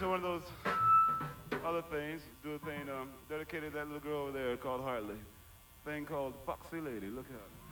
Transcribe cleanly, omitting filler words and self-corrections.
so one of those other things, do a thing dedicated to that little girl over there called Hartley. Thing called Foxy Lady. Look out.